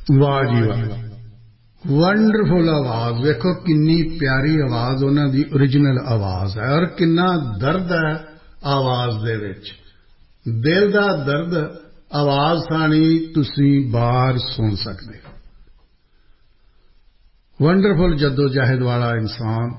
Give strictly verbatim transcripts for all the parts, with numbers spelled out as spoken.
वाह जी वाह, वंडरफुल आवाज। देखो किन्नी प्यारी आवाज उन्हां दी ओरिजिनल आवाज है और किन्ना दर्द है आवाज दे विच, दिल दा दर्द आवाज सानी तुसीं बार सुन सकदे हो। वंडरफुल जद्दोजहद वाला इंसान।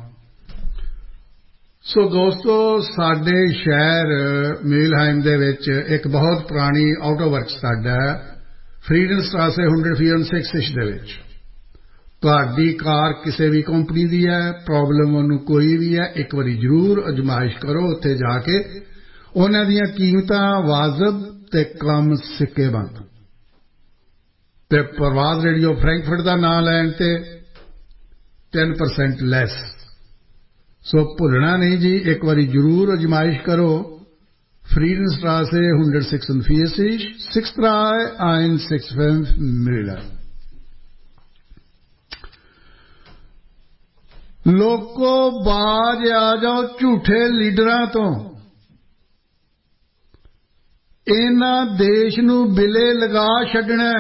सो दोस्तों, साडे शहर मीलहाइम दे विच एक बहुत पुरानी आउटो वर्क साडा है, फ्रीडम स्ट्रासे हंड्रेड फियर सिक्स दे विच। तुहाडी कार किसी भी कंपनी की है, प्रॉब्लम उन्होंने कोई भी है, एक बारी जरूर अजमाइश करो उत्थे जाके। उन्हां दीयां कीमतां वाजिब ते कम सिक्के बंद। ते परवाज रेडियो फ्रैंकफर्ट का नाम लैण ते टेन परसेंट लैस। सो भुलना नहीं जी, एक बारी जरूर अजमाइश करो। Freedom स्ट्रासे hundred six six dry ein six fünf Müller। लोको बाज आ जाओ झूठे लीडरां तो, इन्हां देश नूं बिले लगा छड्डना।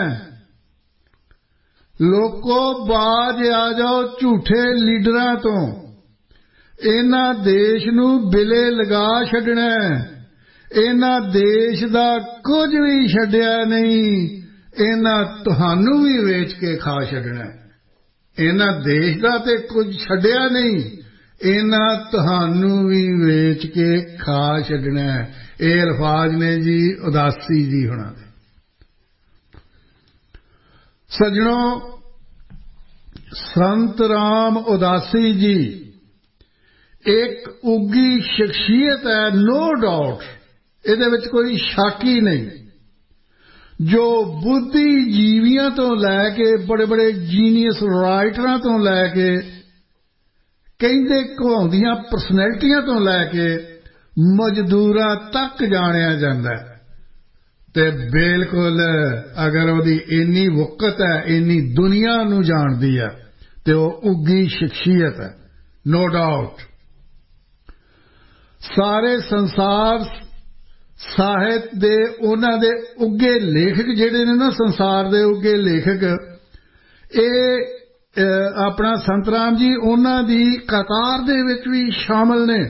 लोको बाज आ जाओ झूठे लीडरां तो, इन्हां देश नूं बिले लगा छड्डना। इन्हां देश दा कुछ भी छड्डिया नहीं, इन्हां तुहानूं भी वेच के खा छड्डना। इन्हां देश दा ते कुछ छड्डिया नहीं, इन्हां तुहानूं भी वेच के खा छड्डना। ये अल्फाज ने जी उदासी जी होना दे। सज्जनों, संत राम उदासी जी एक उगी शख्सियत है, नो डाउट, इहदे विच कोई शक ही नहीं। जो बुद्धिजीवियों तो लैके बड़े बड़े जीनियस राइटरां तो लैके कहंदे घुमाउंदियां परसनैलिटियां तो लैके मजदूरां तक जाणिया जांदा है। ते बिल्कुल अगर उहदी इन्नी वक़्त है, इन्नी दुनिया नूं जाणदी है, ते ओह उगी शख्सियत है, नो डाउट। सारे संसार ਸਾਹਿਤ ਦੇ ਉਹਨਾਂ ਦੇ ਉੱਗੇ ਲੇਖਕ ਜਿਹੜੇ ਨੇ ਨਾ, ਸੰਸਾਰ ਦੇ ਉੱਗੇ ਲੇਖਕ, ਇਹ ਆਪਣਾ ਸੰਤ ਰਾਮ ਜੀ ਉਹਨਾਂ ਦੀ ਕਤਾਰ ਦੇ ਵਿੱਚ ਵੀ ਸ਼ਾਮਲ ਨੇ,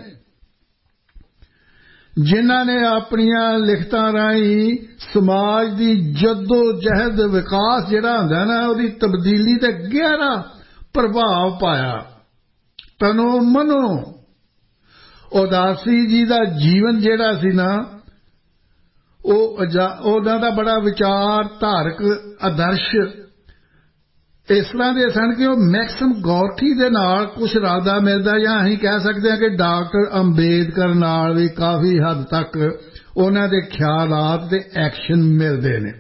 ਜਿਨ੍ਹਾਂ ਨੇ ਆਪਣੀਆਂ ਲਿਖਤਾਂ ਰਾਹੀਂ ਸਮਾਜ ਦੀ ਜੱਦੋ ਜਹਿਦ, ਵਿਕਾਸ ਜਿਹੜਾ ਹੁੰਦਾ ਨਾ, ਉਹਦੀ ਤਬਦੀਲੀ ਤੇ ਗਹਿਰਾ ਪ੍ਰਭਾਵ ਪਾਇਆ ਤਨੋ ਮਨੋ। ਉਦਾਸੀ ਜੀ ਦਾ ਜੀਵਨ ਜਿਹੜਾ ਸੀ ਨਾ, ਉਹ ਉਹਨਾਂ ਦਾ ਬੜਾ ਵਿਚਾਰ ਧਾਰਕ ਆਦਰਸ਼ ਇਸ ਤਰ੍ਹਾਂ ਦੇ ਸਨ ਕਿ ਉਹ ਮੈਕਸਮ ਗੌਰਕੀ ਦੇ ਨਾਲ ਕੁਛ ਰਲਦਾ ਮਿਲਦਾ, ਜਾਂ ਅਸੀਂ ਕਹਿ ਸਕਦੇ ਹਾਂ ਕਿ ਡਾਕਟਰ ਅੰਬੇਦਕਰ ਨਾਲ ਵੀ ਕਾਫੀ ਹੱਦ ਤੱਕ ਉਹਨਾਂ ਦੇ ਖਿਆਲਾਤ ਤੇ ਐਕਸ਼ਨ ਮਿਲਦੇ ਨੇ।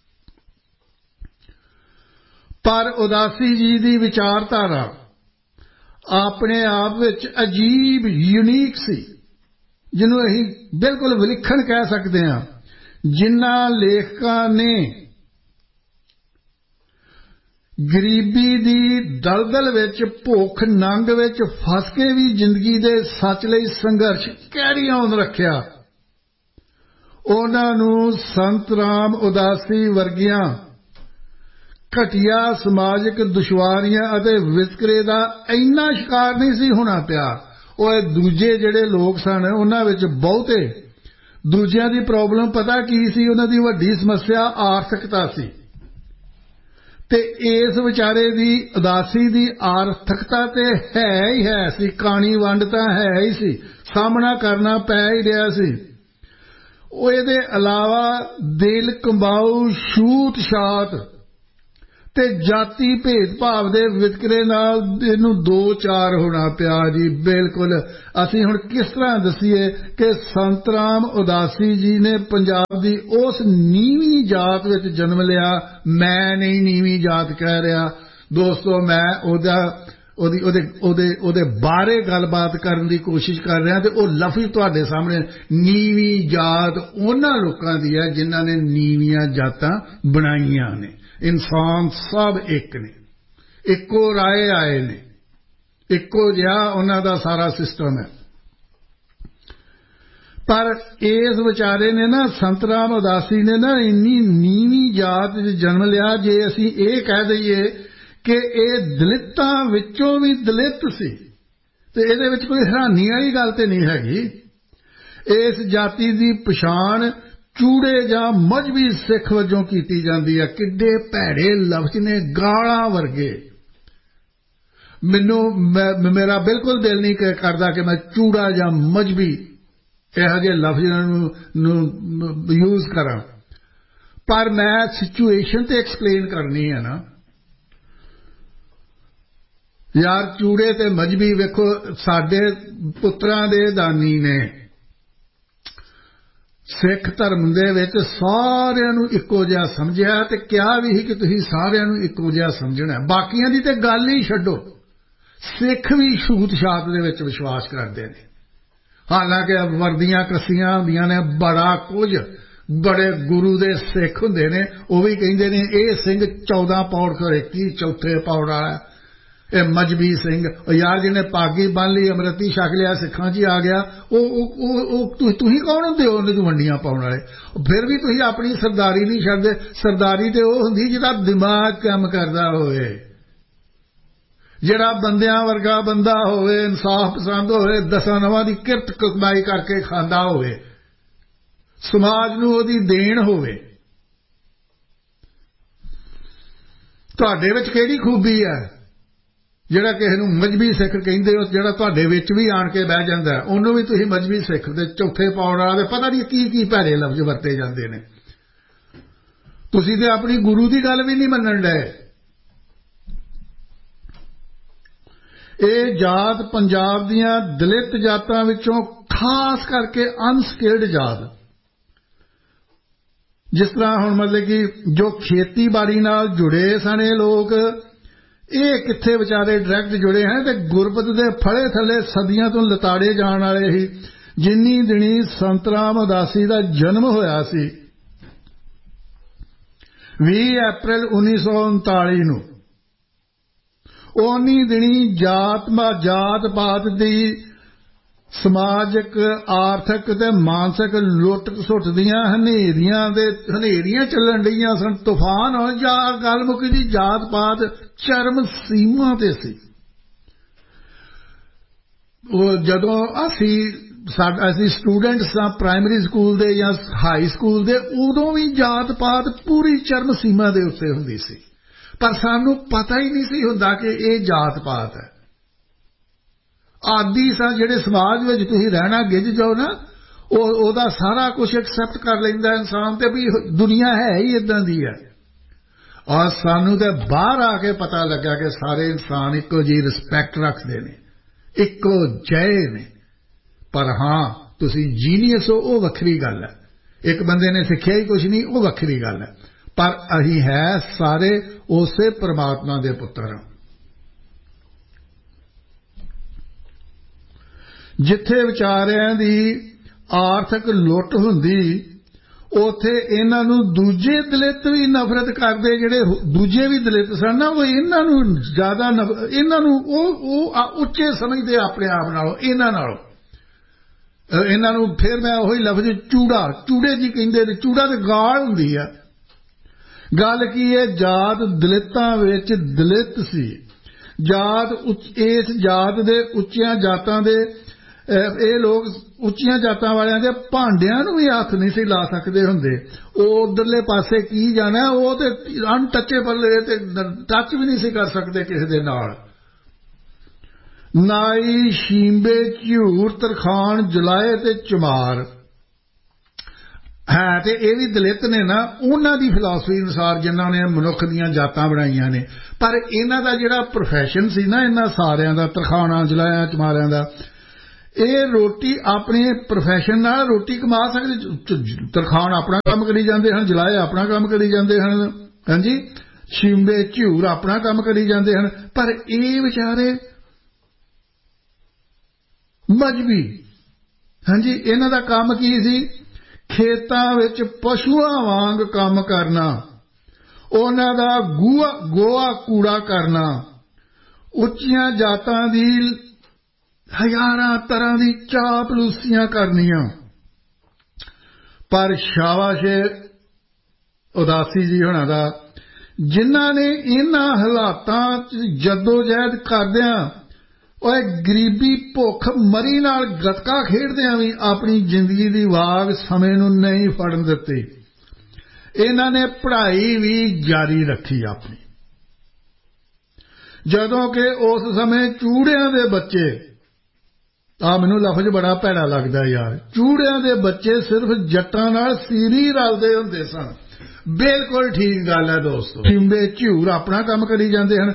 ਪਰ ਉਦਾਸੀ ਜੀ ਦੀ ਵਿਚਾਰਧਾਰਾ ਆਪਣੇ ਆਪ ਵਿੱਚ ਅਜੀਬ, ਯੂਨੀਕ ਸੀ, ਜਿਹਨੂੰ ਅਸੀਂ ਬਿਲਕੁਲ ਵਿਲੱਖਣ ਕਹਿ ਸਕਦੇ ਹਾਂ। ਜਿਨ੍ਹਾਂ ਲੇਖਕਾਂ ਨੇ ਗਰੀਬੀ ਦੀ ਦਲਦਲ ਵਿੱਚ, ਭੁੱਖ ਨੰਗ ਵਿੱਚ ਫਸ ਕੇ ਵੀ ਜ਼ਿੰਦਗੀ ਦੇ ਸੱਚ ਲਈ ਸੰਘਰਸ਼ ਕੈਰੀ ਆਨ ਰੱਖਿਆ, ਉਹਨਾਂ ਨੂੰ ਸੰਤ ਰਾਮ ਉਦਾਸੀ ਵਰਗੀਆਂ ਘਟੀਆ ਸਮਾਜਿਕ ਦੁਸ਼ਵਾਰੀਆਂ ਅਤੇ ਵਿਤਕਰੇ ਦਾ ਇੰਨਾ ਸ਼ਿਕਾਰ ਨਹੀਂ ਸੀ ਹੋਣਾ ਪਿਆ। ਉਹ ਦੂਜੇ ਜਿਹੜੇ ਲੋਕ ਸਨ, ਉਹਨਾਂ ਵਿੱਚ ਬਹੁਤੇ ਦੂਜਿਆਂ ਦੀ ਪ੍ਰੋਬਲਮ ਪਤਾ ਕੀ ਸੀ? ਉਹਨਾਂ ਦੀ ਵੱਡੀ ਸਮੱਸਿਆ ਆਰਥਿਕਤਾ ਸੀ, ਤੇ ਇਸ ਵਿਚਾਰੇ ਦੀ ਉਦਾਸੀ ਦੀ ਆਰਥਿਕਤਾ ਤੇ ਹੈ ਹੀ ਹੈ ਸੀ, ਕਾਣੀ ਵੰਡ ਤਾਂ ਹੈ ਹੀ ਸੀ, ਸਾਹਮਣਾ ਕਰਨਾ ਪੈ ਹੀ ਰਿਹਾ ਸੀ। ਉਹ ਇਹਦੇ ਇਲਾਵਾ ਦਿਲ ਕੰਬਾਊ, ਛੂਤ ਛਾਤ ਤੇ ਜਾਤੀ ਭੇਦਭਾਵ ਦੇ ਵਿਤਕਰੇ ਨਾਲ ਇਹਨੂੰ ਦੋ ਚਾਰ ਹੋਣਾ ਪਿਆ ਜੀ। ਬਿਲਕੁਲ ਅਸੀਂ ਹੁਣ ਕਿਸ ਤਰ੍ਹਾਂ ਦੱਸੀਏ ਕਿ ਸੰਤ ਰਾਮ ਉਦਾਸੀ ਜੀ ਨੇ ਪੰਜਾਬ ਦੀ ਉਸ ਨੀਵੀਂ ਜਾਤ ਵਿੱਚ ਜਨਮ ਲਿਆ। ਮੈਂ ਨਹੀਂ ਨੀਵੀਂ ਜਾਤ ਕਹਿ ਰਿਹਾ ਦੋਸਤੋ, ਮੈਂ ਉਹਦਾ ਉਹਦੀ ਉਹਦੇ ਉਹਦੇ ਉਹਦੇ ਬਾਰੇ ਗੱਲਬਾਤ ਕਰਨ ਦੀ ਕੋਸ਼ਿਸ਼ ਕਰ ਰਿਹਾ, ਤੇ ਉਹ ਲਫ਼ਜ਼ ਤੁਹਾਡੇ ਸਾਹਮਣੇ ਨੀਵੀਂ ਜਾਤ ਉਹਨਾਂ ਲੋਕਾਂ ਦੀ ਹੈ ਜਿਨ੍ਹਾਂ ਨੇ ਨੀਵੀਆਂ ਜਾਤਾਂ ਬਣਾਈਆਂ ਨੇ। ਇਨਸਾਨ ਸਭ ਇੱਕ ਨੇ, ਇੱਕੋ ਰਾਏ ਆਏ ਨੇ, ਇੱਕੋ ਜਿਹਾ ਉਹਨਾਂ ਦਾ ਸਾਰਾ ਸਿਸਟਮ ਹੈ। पर इस विचारे ने ना संत राम उदासी ने ना इन्नी नीवी जात च जन्म लिया जे असी ये कह दईए कि ये दलितां विचों भी दलित सी ते इहदे विच कोई हैरानी वाली गल ते नहीं हैगी। इस जाति दी पछाण चूड़े जां मजहबी सिख वजों कीती जांदी है। किड्डे भैड़े लफ्ज ने, गालां वर्गे। मैनूं मेरा बिल्कुल दिल नहीं करदा कि मैं चूड़ा जां मजहबी ਇਹੋ ਜਿਹੇ ਲਫ਼ਜ਼ਾਂ ਨੂੰ ਯੂਜ਼ ਕਰਾਂ, ਪਰ ਮੈਂ ਸਿਚੁਏਸ਼ਨ ਤੇ ਐਕਸਪਲੇਨ ਕਰਨੀ ਹੈ ਨਾ ਯਾਰ। ਚੂੜੇ ਤੇ ਮਜਬੀ ਵੇਖੋ, ਸਾਡੇ ਪੁੱਤਰਾਂ ਦੇ ਦਾਨੀ ਨੇ ਸਿੱਖ ਧਰਮ ਦੇ ਵਿੱਚ ਸਾਰਿਆਂ ਨੂੰ ਇੱਕੋ ਜਿਹਾ ਸਮਝਿਆ ਤੇ ਕਿਹਾ ਵੀ ਸੀ ਕਿ ਤੁਸੀਂ ਸਾਰਿਆਂ ਨੂੰ ਇੱਕੋ ਜਿਹਾ ਸਮਝਣਾ। ਬਾਕੀਆਂ ਦੀ ਤੇ ਗੱਲ ਹੀ ਛੱਡੋ, ਸਿੱਖ ਵੀ ਛੂਤ ਛਾਤ ਦੇ ਵਿੱਚ ਵਿਸ਼ਵਾਸ ਕਰਦੇ ਨੇ। ਹਾਲਾਂਕਿ ਵਰਦੀਆਂ ਕੱਸੀਆਂ ਹੁੰਦੀਆਂ ਨੇ, ਬੜਾ ਕੁਝ, ਬੜੇ ਗੁਰੂ ਦੇ ਸਿੱਖ ਹੁੰਦੇ ਨੇ, ਉਹ ਵੀ ਕਹਿੰਦੇ ਨੇ ਇਹ ਸਿੰਘ ਚੌਦਾਂ ਪੌੜ ਖਰੇ ਕੀ ਚੌਥੇ ਪੌੜ ਵਾਲਾ, ਇਹ ਮਜਬੀ ਸਿੰਘ। ਯਾਰ ਜਿਹਨੇ ਪਾਗੀ ਬੰਨ ਲਈ, ਅੰਮ੍ਰਿਤੀ ਛਕ ਲਿਆ, ਸਿੱਖਾਂ 'ਚ ਹੀ ਆ ਗਿਆ, ਉਹ ਤੁਸੀਂ ਕੌਣ ਹੁੰਦੇ ਹੋ ਉਹਨੂੰ ਵੰਡੀਆਂ ਪਾਉਣ ਵਾਲੇ? ਫਿਰ ਵੀ ਤੁਸੀਂ ਆਪਣੀ ਸਰਦਾਰੀ ਨਹੀਂ ਛੱਡਦੇ। ਸਰਦਾਰੀ ਤੇ ਉਹ ਹੁੰਦੀ ਜਿਹਦਾ ਦਿਮਾਗ ਕੰਮ ਕਰਦਾ ਹੋਵੇ, ਜਿਹੜਾ ਬੰਦਿਆਂ ਵਰਗਾ ਬੰਦਾ ਹੋਵੇ, ਇਨਸਾਫ ਪਸੰਦ ਹੋਵੇ, ਦਸਾਂ ਨਵਾਂ ਦੀ ਕਿਰਤ ਕਮਾਈ ਕਰਕੇ ਖਾਂਦਾ ਹੋਵੇ, ਸਮਾਜ ਨੂੰ ਉਹਦੀ ਦੇਣ ਹੋਵੇ। ਤੁਹਾਡੇ ਵਿੱਚ ਕਿਹੜੀ ਖੂਬੀ ਹੈ ਜਿਹੜਾ ਕਿਸੇ ਨੂੰ ਮਜਬੀ ਸਿੱਖ ਕਹਿੰਦੇ ਹੋ, ਜਿਹੜਾ ਤੁਹਾਡੇ ਵਿੱਚ ਵੀ ਆਣ ਕੇ ਬਹਿ ਜਾਂਦਾ, ਉਹਨੂੰ ਵੀ ਤੁਸੀਂ ਮਜਬੀ ਸਿੱਖ ਦੇ ਚੌਥੇ ਪੌੜ ਵਾਲੇ ਪਤਾ ਨਹੀਂ ਕੀ ਕੀ ਭੈੜੇ ਲਫ਼ਜ਼ ਵਰਤੇ ਜਾਂਦੇ ਨੇ। ਤੁਸੀਂ ਤੇ ਆਪਣੀ ਗੁਰੂ ਦੀ ਗੱਲ ਵੀ ਨਹੀਂ ਮੰਨਣ ਡਏ। ਇਹ ਜਾਤ ਪੰਜਾਬ ਦੀਆਂ ਦਲਿਤ ਜਾਤਾਂ ਵਿੱਚੋਂ ਖਾਸ ਕਰਕੇ ਅਨਸਕਿਲਡ ਜਾਤ, ਜਿਸ ਤਰ੍ਹਾਂ ਹੁਣ ਮਤਲਬ ਕਿ ਜੋ ਖੇਤੀਬਾੜੀ ਨਾਲ ਜੁੜੇ ਸਨ ਇਹ ਲੋਕ, ਇਹ ਕਿੱਥੇ ਵਿਚਾਰੇ ਡਾਇਰੈਕਟ ਜੁੜੇ ਹਨ ਤੇ ਗੁਰਬਤ ਦੇ ਫਲੇ ਥੱਲੇ ਸਦੀਆਂ ਤੋਂ ਲਤਾੜੇ ਜਾਣ ਵਾਲੇ ਹੀ। ਜਿੰਨੀ ਦਿਨੀ ਸੰਤ ਰਾਮ ਉਦਾਸੀ ਦਾ ਜਨਮ ਹੋਇਆ ਸੀ ਵੀਹ ਅਪ੍ਰੈਲ ਉੱਨੀ ਸੌ ਉਨਤਾਲੀ ਨੂੰ, ਉਨੀ ਦਿਨੀ ਜਾਤ ਜਾਤ ਪਾਤ ਦੀ ਸਮਾਜਿਕ, ਆਰਥਿਕ ਤੇ ਮਾਨਸਿਕ ਲੁੱਟ ਸੁੱਟ ਦੀਆਂ ਹਨੇਰੀਆਂ ਦੇ ਹਨੇਰੀਆਂ ਚੱਲਣ ਡਈਆਂ ਸਨ, ਤੂਫਾਨ ਹੋ ਜਾ। ਗੱਲ ਮੁੱਕੀ ਦੀ ਜਾਤ ਪਾਤ ਚਰਮ ਸੀਮਾ ਤੇ ਸੀ। ਉਹ ਜਦੋਂ ਅਸੀਂ ਸਾਡਾ ਅਸੀਂ ਸਟੂਡੈਂਟਸ ਸਾਂ ਪ੍ਰਾਇਮਰੀ ਸਕੂਲ ਦੇ ਜਾਂ ਹਾਈ ਸਕੂਲ ਦੇ, ਉਦੋਂ ਵੀ ਜਾਤ ਪਾਤ ਪੂਰੀ ਚਰਮ ਸੀਮਾ ਦੇ ਉੱਤੇ ਹੁੰਦੀ ਸੀ, ਪਰ ਸਾਨੂੰ ਪਤਾ ਹੀ ਨਹੀਂ ਸੀ ਹੁੰਦਾ ਕਿ ਇਹ ਜਾਤ ਪਾਤ ਹੈ। ਆਦੀ ਸਾਂ ਜਿਹੜੇ ਸਮਾਜ ਵਿੱਚ ਤੁਸੀਂ ਰਹਿਣਾ ਗਿੱਝ ਜਾਓ ਨਾ, ਉਹ ਉਹਦਾ ਸਾਰਾ ਕੁਝ ਐਕਸੈਪਟ ਕਰ ਲੈਂਦਾ ਇਨਸਾਨ, ਤੇ ਵੀ ਦੁਨੀਆ ਹੈ ਹੀ ਇਦਾਂ ਦੀ ਹੈ। ਔਰ ਸਾਨੂੰ ਤੇ ਬਾਹਰ ਆ ਕੇ ਪਤਾ ਲੱਗਾ ਕਿ ਸਾਰੇ ਇਨਸਾਨ ਇੱਕੋ ਜਿਹੀ ਰਿਸਪੈਕਟ ਰੱਖਦੇ ਨੇ, ਇੱਕੋ ਜਿਹੇ ਨੇ। ਪਰ ਹਾਂ, ਤੁਸੀਂ ਜੀਨੀਅਸ ਹੋ ਉਹ ਵੱਖਰੀ ਗੱਲ ਹੈ, ਇੱਕ ਬੰਦੇ ਨੇ ਸਿੱਖਿਆ ਹੀ ਕੁਝ ਨਹੀਂ ਉਹ ਵੱਖਰੀ ਗੱਲ ਹੈ, ਪਰ ਅਸੀਂ ਹੈ ਸਾਰੇ ਉਸੇ ਪਰਮਾਤਮਾ ਦੇ ਪੁੱਤਰ ਹਾਂ। ਜਿੱਥੇ ਵਿਚਾਰਿਆਂ ਦੀ ਆਰਥਿਕ ਲੁੱਟ ਹੁੰਦੀ, ਉੱਥੇ ਇਹਨਾਂ ਨੂੰ ਦੂਜੇ ਦਲਿਤ ਵੀ ਨਫ਼ਰਤ ਕਰਦੇ। ਜਿਹੜੇ ਦੂਜੇ ਵੀ ਦਲਿਤ ਸਨ ਨਾ, ਉਹ ਇਹਨਾਂ ਨੂੰ ਜ਼ਿਆਦਾ ਇਹਨਾਂ ਨੂੰ ਉਹ ਉਹ ਉੱਚੇ ਸਮਝਦੇ ਆਪਣੇ ਆਪ ਨਾਲੋਂ, ਇਹਨਾਂ ਨਾਲੋਂ। ਇਹਨਾਂ ਨੂੰ ਫਿਰ ਮੈਂ ਉਹੀ ਲਫ਼ਜ਼ ਚੂੜਾ, ਚੂੜੇ ਜੀ ਕਹਿੰਦੇ ਨੇ। ਚੂੜਾ ਤੇ ਗਾਲ ਹੁੰਦੀ ਆ। ਗੱਲ ਕੀ ਹੈ, ਜਾਤ ਦਲਿਤਾਂ ਵਿੱਚ ਦਲਿਤ ਸੀ। ਜਾਤ ਇਸ ਜਾਤ ਦੇ ਉੱਚੀਆਂ ਜਾਤਾਂ ਦੇ ਇਹ ਲੋਕ ਉੱਚੀਆਂ ਜਾਤਾਂ ਵਾਲਿਆਂ ਦੇ ਭਾਂਡਿਆਂ ਨੂੰ ਵੀ ਹੱਥ ਨਹੀਂ ਸੀ ਲਾ ਸਕਦੇ ਹੁੰਦੇ। ਉਹ ਉਧਰਲੇ ਪਾਸੇ ਕੀ ਜਾਣਾ, ਉਹ ਤੇ ਅਨਟੱਚੇਬਲ ਤੇ ਟੱਚ ਵੀ ਨਹੀਂ ਸੀ ਕਰ ਸਕਦੇ ਕਿਸੇ ਦੇ ਨਾਲ। ਨਾਈ, ਸ਼ੀਂਬੇ, ਝਿਊਰ, ਤਰਖਾਣ, ਜਲਾਏ ਤੇ ਚਮਾਰ ਹੈ ਤੇ ਇਹ ਵੀ ਦਲਿਤ ਨੇ ਨਾ, ਉਹਨਾਂ ਦੀ ਫਿਲਾਸਫੀ ਅਨੁਸਾਰ ਜਿਨ੍ਹਾਂ ਨੇ ਮਨੁੱਖ ਦੀਆਂ ਜਾਤਾਂ ਬਣਾਈਆਂ ਨੇ। ਪਰ ਇਹਨਾਂ ਦਾ ਜਿਹੜਾ ਪ੍ਰੋਫੈਸ਼ਨ ਸੀ ਨਾ, ਇਹਨਾਂ ਸਾਰਿਆਂ ਦਾ, ਤਰਖਾਣਾਂ, ਜਲਾਇਆਂ, ਚਮਾਰਿਆਂ ਦਾ, ਇਹ ਰੋਟੀ ਆਪਣੇ ਪ੍ਰੋਫੈਸ਼ਨ ਨਾਲ ਰੋਟੀ ਕਮਾ ਸਕਦੇ। ਤਰਖਾਣ ਆਪਣਾ ਕੰਮ ਕਰੀ ਜਾਂਦੇ ਹਨ, ਜਲਾਏ ਆਪਣਾ ਕੰਮ ਕਰੀ ਜਾਂਦੇ ਹਨ, ਹਾਂਜੀ, ਸ਼ੀਂਬੇ ਝਿਊਰ ਆਪਣਾ ਕੰਮ ਕਰੀ ਜਾਂਦੇ ਹਨ। ਪਰ ਇਹ ਵਿਚਾਰੇ ਮਜਬੀ, ਹਾਂਜੀ, ਇਹਨਾਂ ਦਾ ਕੰਮ ਕੀ ਸੀ? ਖੇਤਾਂ ਵਿੱਚ ਪਸ਼ੂਆਂ ਵਾਂਗ ਕੰਮ ਕਰਨਾ, ਉਹਨਾਂ ਦਾ ਗੂਆ ਗੋਆ ਕੂੜਾ ਕਰਨਾ, ਉੱਚੀਆਂ ਜਾਤਾਂ ਦੀ ਹਜ਼ਾਰਾਂ ਤਰ੍ਹਾਂ ਦੀ ਚਾਪਲੂਸੀਆਂ ਕਰਨੀਆਂ, ਪਰ ਸ਼ਾਬਾਸ਼ ਉਦਾਸੀ ਜੀ ਹੋਣਾ ਦਾ, ਜਿਨ੍ਹਾਂ ਨੇ ਇਹਨਾਂ ਹਾਲਾਤਾਂ 'ਚ ਜੱਦੋ-ਜਹਿਦ ਕਰਦਿਆਂ ਓਏ ਗਰੀਬੀ ਭੁੱਖ ਮਰੀ ਨਾਲ ਗੱਤਕਾ ਖੇਡਦਿਆਂ ਵੀ ਆਪਣੀ ਜ਼ਿੰਦਗੀ ਦੀ ਵਾਗ ਸਮੇਂ ਨੂੰ ਨਹੀਂ ਫੜਨ ਦਿੱਤੀ। ਇਹਨਾਂ ਨੇ ਪੜ੍ਹਾਈ ਵੀ ਜਾਰੀ ਰੱਖੀ ਆਪਣੀ। ਜਦੋਂ ਕਿ ਉਸ ਸਮੇਂ ਚੂੜਿਆਂ ਦੇ ਬੱਚੇ, ਆ ਮੈਨੂੰ ਲਫ਼ਜ਼ ਬੜਾ ਭੈੜਾ ਲੱਗਦਾ ਯਾਰ, ਚੂੜਿਆਂ ਦੇ ਬੱਚੇ ਸਿਰਫ ਜੱਟਾਂ ਨਾਲ ਸੀਰੀ ਰਲਦੇ ਹੁੰਦੇ ਸਨ। ਬਿਲਕੁਲ ਠੀਕ ਗੱਲ ਹੈ ਦੋਸਤੋ। ਸਿੰਬੇ ਝੂਰ ਆਪਣਾ ਕੰਮ ਕਰੀ ਜਾਂਦੇ ਹਨ